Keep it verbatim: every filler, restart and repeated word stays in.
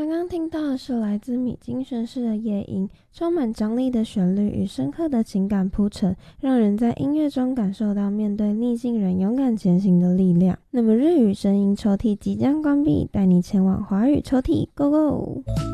刚听到的是来自米津玄师的夜莺，充满张力的旋律与深刻的情感铺陈，让人在音乐中感受到面对逆境人勇敢前行的力量。那么日语声音抽屉即将关闭，带你前往华语抽屉 Go Go！